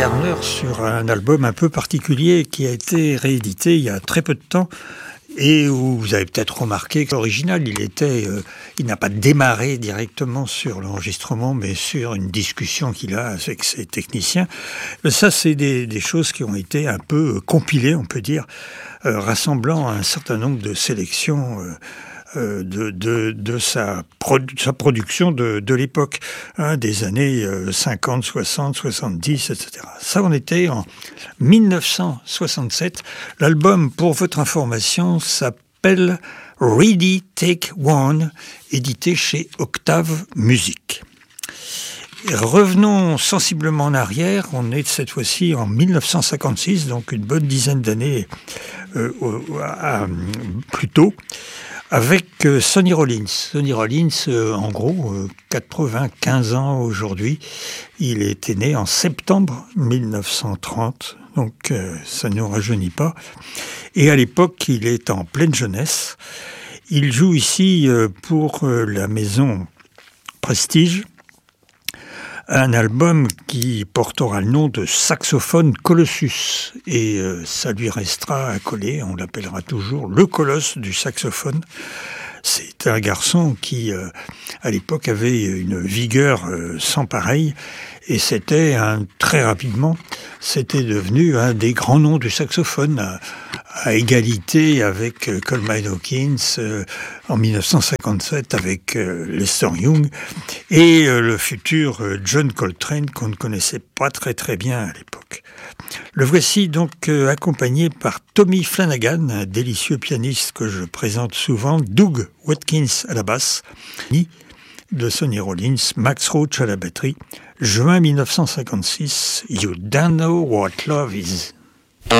Gardner sur un album un peu particulier qui a été réédité il y a très peu de temps et où vous avez peut-être remarqué que l'original, il n'a pas démarré directement sur l'enregistrement, mais sur une discussion qu'il a avec ses techniciens. Ça, c'est des choses qui ont été un peu compilées, on peut dire, rassemblant un certain nombre de sélections de sa production de l'époque, des années 50, 60, 70, etc. Ça, on était en 1967. L'album, pour votre information, s'appelle Ready Take One, édité chez Octave Music. Et revenons sensiblement en arrière, on est cette fois-ci en 1956, donc une bonne dizaine d'années plus tôt, avec Sonny Rollins. Sonny Rollins, en gros, 95 ans aujourd'hui. Il était né en septembre 1930, donc ça ne nous rajeunit pas. Et à l'époque, il est en pleine jeunesse. Il joue ici pour la maison Prestige, un album qui portera le nom de Saxophone Colossus, et ça lui restera à coller, on l'appellera toujours le colosse du saxophone. C'est un garçon qui, à l'époque, avait une vigueur sans pareille, et très rapidement, c'était devenu un des grands noms du saxophone, à égalité avec Coleman Hawkins en 1957 avec Lester Young et le futur John Coltrane qu'on ne connaissait pas très très bien à l'époque. Le voici donc accompagné par Tommy Flanagan, un délicieux pianiste que je présente souvent, Doug Watkins à la basse, de Sonny Rollins, Max Roach à la batterie, juin 1956, You Don't Know What Love Is.